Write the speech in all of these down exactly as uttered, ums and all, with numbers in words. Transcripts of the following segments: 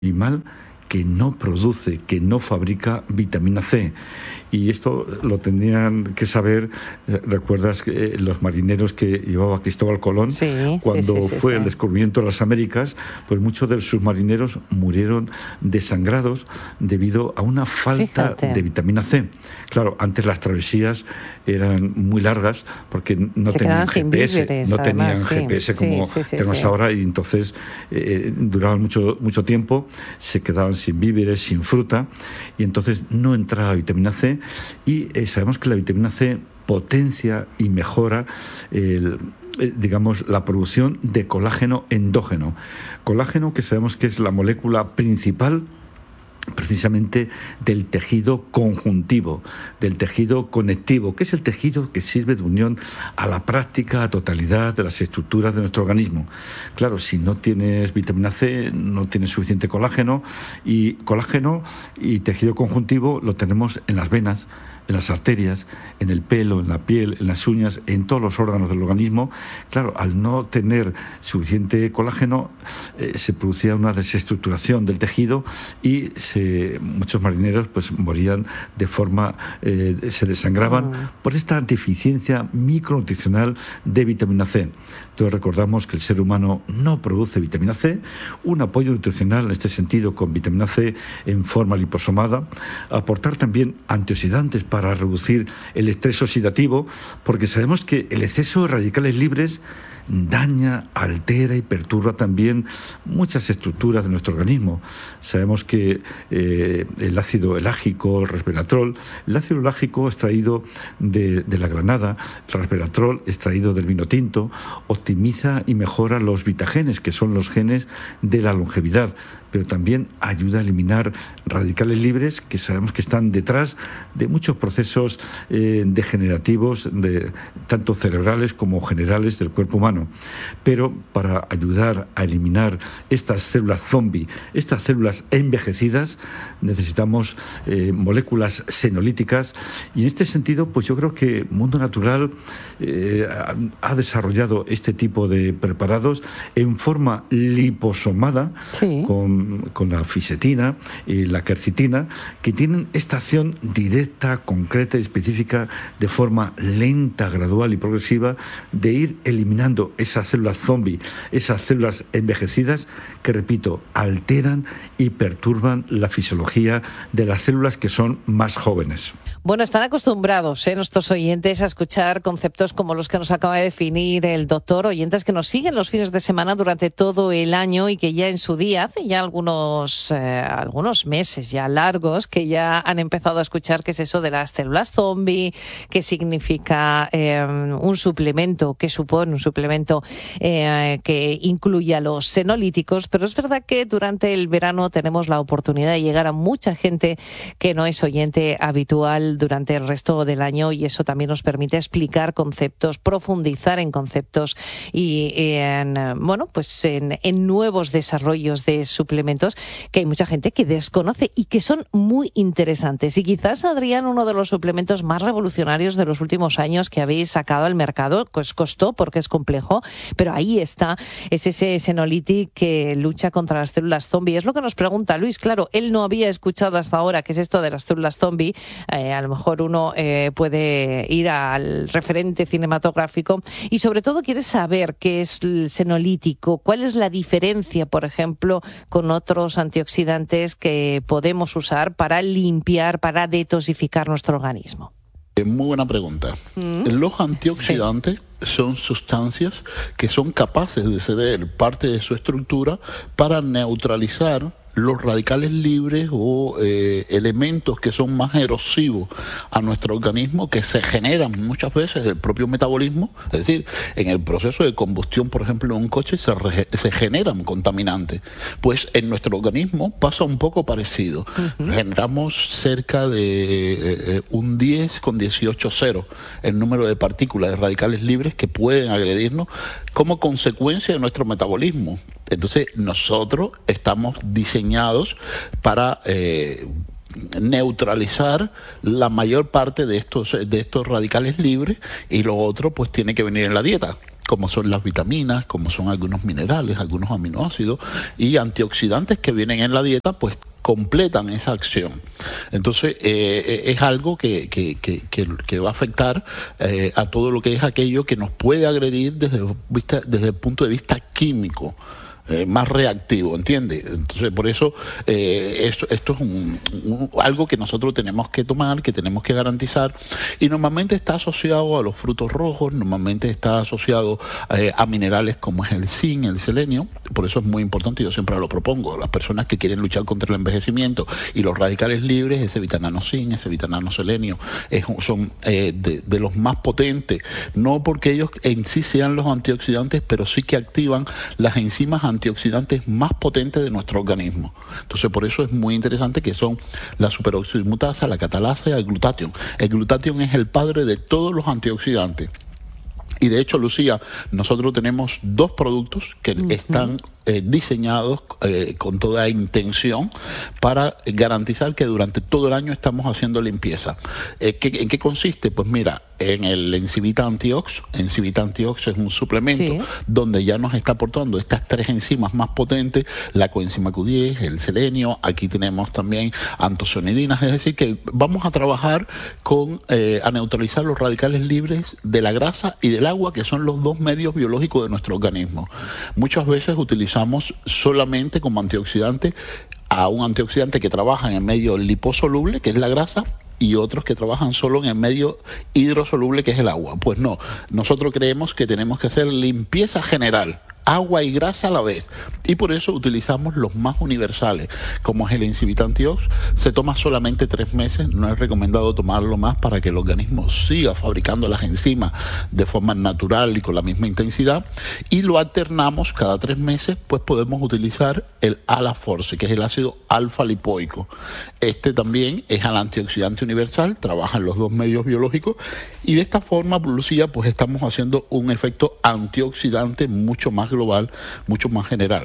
animal que no produce, que no fabrica vitamina C. Y esto lo tenían que saber, eh, recuerdas eh, los marineros que llevaba Cristóbal Colón, sí, cuando sí, sí, sí, fue sí. el descubrimiento de las Américas, pues muchos de sus marineros murieron desangrados debido a una falta Fíjate. de vitamina C. Claro, antes las travesías eran muy largas porque no Se tenían quedaban sin G P S, víveres, no tenían además, sí. G P S como Sí, sí, sí, tenemos sí. ahora, y entonces eh, duraban mucho, mucho tiempo, se quedaban sin víveres, sin fruta, y entonces no entraba vitamina C. Y eh, sabemos que la vitamina C potencia y mejora el, eh, digamos, la producción de colágeno endógeno. Colágeno, que sabemos que es la molécula principal precisamente del tejido conjuntivo, del tejido conectivo, que es el tejido que sirve de unión a la práctica, a totalidad de las estructuras de nuestro organismo. Claro, si no tienes vitamina C, no tienes suficiente colágeno, y colágeno y tejido conjuntivo lo tenemos en las venas, en las arterias, en el pelo, en la piel, en las uñas, en todos los órganos del organismo. Claro, al no tener suficiente colágeno, eh, se producía una desestructuración del tejido y se, muchos marineros pues morían de forma, eh, se desangraban mm. por esta deficiencia micronutricional de vitamina C. Entonces recordamos que el ser humano no produce vitamina C, un apoyo nutricional en este sentido con vitamina C en forma liposomada, aportar también antioxidantes para reducir el estrés oxidativo, porque sabemos que el exceso de radicales libres daña, altera y perturba también muchas estructuras de nuestro organismo. Sabemos que eh, el ácido elágico, el resveratrol, el ácido elágico extraído de, de la granada, el resveratrol extraído del vino tinto, optimiza y mejora los vitagenes, que son los genes de la longevidad, pero también ayuda a eliminar radicales libres que sabemos que están detrás de muchos procesos eh, degenerativos, de, tanto cerebrales como generales del cuerpo humano. Pero para ayudar a eliminar estas células zombie, estas células envejecidas, necesitamos eh, moléculas senolíticas, y en este sentido, pues yo creo que Mundo Natural eh, ha desarrollado este tipo de preparados en forma liposomada, sí. con con la fisetina y la quercitina, que tienen esta acción directa, concreta y específica, de forma lenta, gradual y progresiva, de ir eliminando esas células zombie, esas células envejecidas que, repito, alteran y perturban la fisiología de las células que son más jóvenes. Bueno, están acostumbrados ¿eh? nuestros oyentes a escuchar conceptos como los que nos acaba de definir el doctor, oyentes que nos siguen los fines de semana durante todo el año y que ya en su día, hace ya algunos, eh, algunos meses ya largos, que ya han empezado a escuchar qué es eso de las células zombie, qué significa eh, un suplemento, qué supone un suplemento eh, que incluya los senolíticos, pero es verdad que durante el verano tenemos la oportunidad de llegar a mucha gente que no es oyente habitual durante el resto del año, y eso también nos permite explicar conceptos, profundizar en conceptos y en, bueno, pues en, en nuevos desarrollos de suplementos que hay mucha gente que desconoce y que son muy interesantes. Y quizás, Adrián, uno de los suplementos más revolucionarios de los últimos años que habéis sacado al mercado, que os costó porque es complejo, pero ahí está, es ese Senolytic que lucha contra las células zombie. Es lo que nos pregunta Luis. Claro, él no había escuchado hasta ahora qué es esto de las células zombie. Eh, a lo mejor uno eh, puede ir al referente cinematográfico y sobre todo quiere saber qué es el senolítico, cuál es la diferencia, por ejemplo, con otros antioxidantes que podemos usar para limpiar, para detoxificar nuestro organismo. Muy buena pregunta. ¿Mm? Los antioxidantes sí. son sustancias que son capaces de ceder parte de su estructura para neutralizar los radicales libres o eh, elementos que son más erosivos a nuestro organismo, que se generan muchas veces del propio metabolismo. Es decir, en el proceso de combustión, por ejemplo, en un coche se, re, se generan contaminantes. Pues en nuestro organismo pasa un poco parecido. Uh-huh. Generamos cerca de eh, un diez con dieciocho cero el número de partículas de radicales libres que pueden agredirnos como consecuencia de nuestro metabolismo. Entonces nosotros estamos diseñados para eh, neutralizar la mayor parte de estos, de estos radicales libres, y lo otro pues tiene que venir en la dieta. como son las vitaminas, como son algunos minerales, algunos aminoácidos y antioxidantes que vienen en la dieta, pues completan esa acción. Entonces, eh, es algo que, que, que, que, que va a afectar eh, a todo lo que es aquello que nos puede agredir desde el, vista, desde el punto de vista químico. Eh, más reactivo, ¿entiendes? Entonces, por eso eh, esto, esto es un, un, algo que nosotros tenemos que tomar, que tenemos que garantizar, y normalmente está asociado a los frutos rojos, normalmente está asociado eh, a minerales como es el zinc, el selenio. Por eso es muy importante, yo siempre lo propongo, las personas que quieren luchar contra el envejecimiento y los radicales libres, ese vitamina zinc, ese vitamina selenio, es, son eh, de, de los más potentes, no porque ellos en sí sean los antioxidantes, pero sí que activan las enzimas antioxidantes más potentes de nuestro organismo. Entonces, por eso es muy interesante que son la superoxidimutasa, la catalasa y el glutatión. El glutatión es el padre de todos los antioxidantes. Y de hecho, Lucía, nosotros tenemos dos productos que uh-huh. están eh, diseñados eh, con toda intención para garantizar que durante todo el año estamos haciendo limpieza. Eh, ¿qué, ¿En qué consiste? Pues mira, en el Encivita Antiox, Encivita Antiox es un suplemento sí. donde ya nos está aportando estas tres enzimas más potentes, la coenzima Q diez, el selenio, aquí tenemos también antocianidinas, es decir, que vamos a trabajar con eh, a neutralizar los radicales libres de la grasa y del agua, que son los dos medios biológicos de nuestro organismo. Muchas veces utilizamos solamente como antioxidante a un antioxidante que trabaja en el medio liposoluble, que es la grasa, y otros que trabajan solo en el medio hidrosoluble, que es el agua. Pues no, nosotros creemos que tenemos que hacer limpieza general, agua y grasa a la vez, y por eso utilizamos los más universales, como es el Encivita Antiox. Se toma solamente tres meses, no es recomendado tomarlo más para que el organismo siga fabricando las enzimas de forma natural y con la misma intensidad, y lo alternamos cada tres meses, pues podemos utilizar el Alaforce, que es el ácido alfa lipoico. Este también es el antioxidante universal, trabaja en los dos medios biológicos, y de esta forma, Lucía, pues estamos haciendo un efecto antioxidante mucho más global, mucho más general.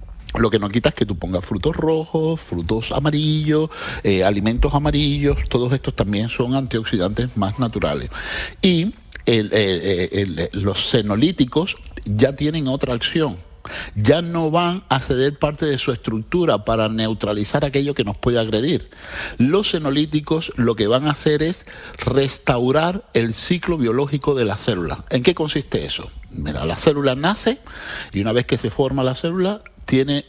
Lo que no quita es que tú pongas frutos rojos, frutos amarillos, eh, alimentos amarillos, todos estos también son antioxidantes más naturales. Y el, el, el, el, los senolíticos ya tienen otra acción. Ya no van a ceder parte de su estructura para neutralizar aquello que nos puede agredir. Los senolíticos lo que van a hacer es restaurar el ciclo biológico de la célula. ¿En qué consiste eso? Mira, la célula nace y una vez que se forma la célula tiene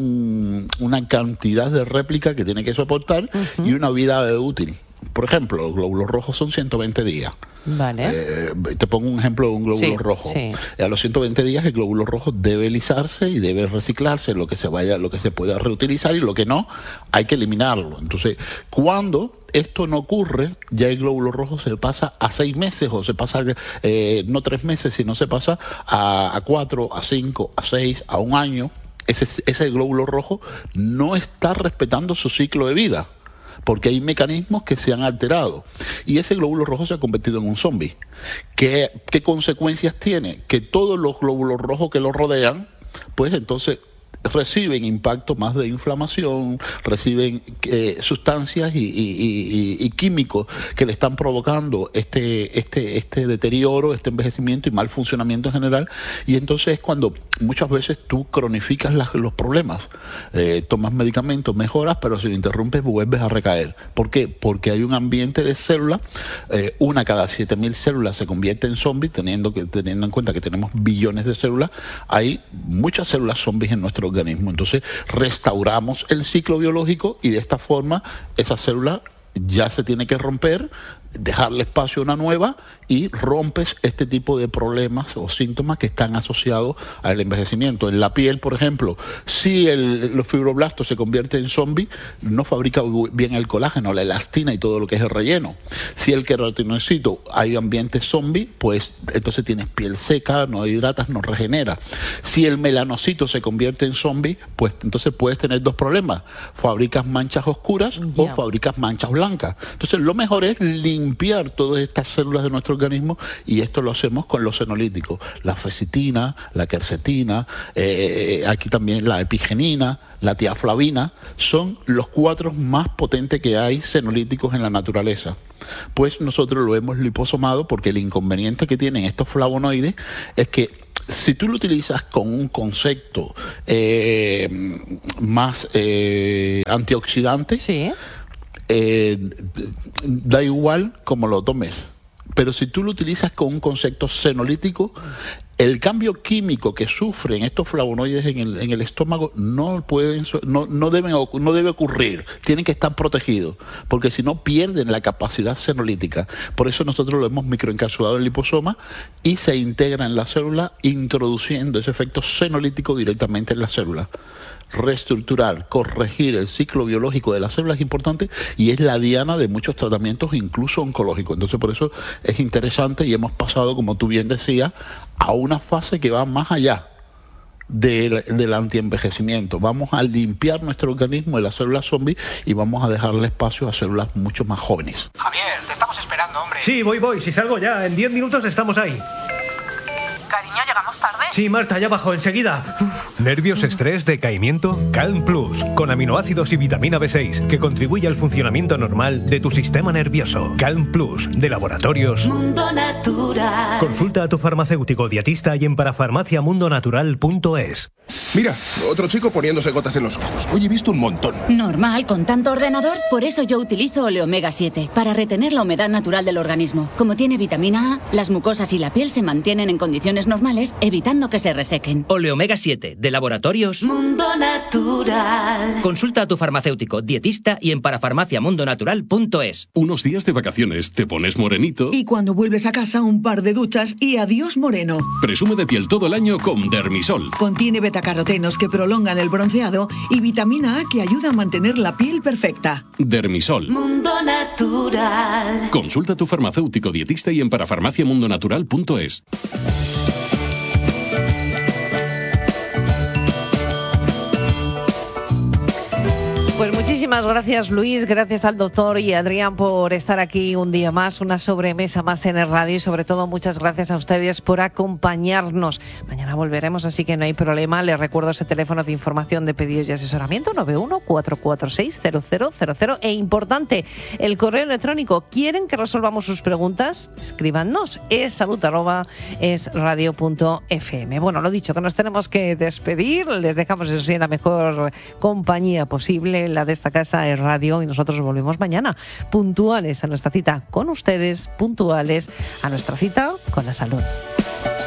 un, una cantidad de réplica que tiene que soportar uh-huh. y una vida útil. Por ejemplo, los glóbulos rojos son ciento veinte días. Vale. Eh, te pongo un ejemplo de un glóbulo sí, rojo. Sí. A los ciento veinte días el glóbulo rojo debe lisarse y debe reciclarse, lo que se vaya, lo que se pueda reutilizar, y lo que no, hay que eliminarlo. Entonces, cuando esto no ocurre, ya el glóbulo rojo se pasa a seis meses, o se pasa, eh, no tres meses, sino se pasa a, a cuatro, a cinco, a seis, a un año. Ese, ese glóbulo rojo no está respetando su ciclo de vida, porque hay mecanismos que se han alterado y ese glóbulo rojo se ha convertido en un zombie. ¿Qué, qué consecuencias tiene? Que todos los glóbulos rojos que lo rodean, pues entonces reciben impacto más de inflamación, reciben eh, sustancias y, y, y, y químicos que le están provocando este, este, este deterioro, este envejecimiento y mal funcionamiento en general, y entonces es cuando muchas veces tú cronificas las, los problemas, eh, tomas medicamentos, mejoras, pero si lo interrumpes vuelves a recaer. ¿Por qué? Porque hay un ambiente de células, eh, una cada siete mil células se convierte en zombies, teniendo, que, teniendo en cuenta que tenemos billones de células, hay muchas células zombies en nuestro organismo. Entonces restauramos el ciclo biológico y de esta forma esa célula ya se tiene que romper, dejarle espacio a una nueva, y rompes este tipo de problemas o síntomas que están asociados al envejecimiento. En la piel, por ejemplo, si el, los fibroblastos se convierten en zombies, no fabrica bien el colágeno, la elastina y todo lo que es el relleno. Si el queratinocito hay ambiente zombie, pues entonces tienes piel seca, no hidratas, no regenera. Si el melanocito se convierte en zombie, pues entonces puedes tener dos problemas: fabricas manchas oscuras yeah. o fabricas manchas blancas. Entonces lo mejor es limpiar todas estas células de nuestro organismo, y esto lo hacemos con los senolíticos, la fecitina, la quercetina, eh, aquí también la epigenina, la tiaflavina, son los cuatro más potentes que hay senolíticos en la naturaleza. Pues nosotros lo hemos liposomado porque el inconveniente que tienen estos flavonoides es que si tú lo utilizas con un concepto eh, más eh, antioxidante, sí. eh, da igual cómo lo tomes. Pero si tú lo utilizas con un concepto senolítico, el cambio químico que sufren estos flavonoides en el, en el estómago no pueden, no, no deben, no debe ocurrir. Tienen que estar protegidos, porque si no pierden la capacidad senolítica. Por eso nosotros lo hemos microencapsulado en el liposoma y se integra en la célula, introduciendo ese efecto senolítico directamente en la célula. Reestructurar, corregir el ciclo biológico de la célula es importante y es la diana de muchos tratamientos, incluso oncológicos. Entonces, por eso es interesante y hemos pasado, como tú bien decías, a una fase que va más allá del, del antienvejecimiento. Vamos a limpiar nuestro organismo de las células zombies y vamos a dejarle espacio a células mucho más jóvenes. Javier, te estamos esperando, hombre. Sí, voy, voy. Si salgo ya, en diez minutos estamos ahí. Cariño, ¿llegamos tarde? Sí, Marta, ya bajo, enseguida. ¿Nervios, estrés, decaimiento? Calm Plus, con aminoácidos y vitamina B seis, que contribuye al funcionamiento normal de tu sistema nervioso. Calm Plus, de Laboratorios Mundo Natural. Consulta a tu farmacéutico dietista y en parafarmacia mundo natural punto es. Mira, otro chico poniéndose gotas en los ojos. Hoy he visto un montón. Normal, con tanto ordenador. Por eso yo utilizo Oleomega siete, para retener la humedad natural del organismo. Como tiene vitamina A, las mucosas y la piel se mantienen en condiciones normales, evitando que se resequen. Oleomega siete, de Laboratorios Mundo Natural. Consulta a tu farmacéutico dietista y en parafarmacia mundo natural punto es. Unos días de vacaciones, te pones morenito. Y cuando vuelves a casa, un par de duchas y adiós moreno. Presume de piel todo el año con Dermisol. Contiene betacarotenos que prolongan el bronceado y vitamina A que ayuda a mantener la piel perfecta. Dermisol. Mundo Natural. Consulta a tu farmacéutico dietista y en parafarmacia mundo natural punto es. Pues muchísimas gracias, Luis, gracias al doctor y Adrián por estar aquí un día más, una sobremesa más en el radio y sobre todo muchas gracias a ustedes por acompañarnos. Mañana volveremos, así que no hay problema. Les recuerdo ese teléfono de información de pedidos y asesoramiento nueve uno cuatro cuatro seis cero cero cero cero e importante, el correo electrónico. ¿Quieren que resolvamos sus preguntas? Escríbanos, es salud arroba es radio punto f m. Bueno, lo dicho, que nos tenemos que despedir, les dejamos eso sí en la mejor compañía posible, la de esta casa es radio, y nosotros volvemos mañana puntuales a nuestra cita con ustedes, puntuales a nuestra cita con la salud.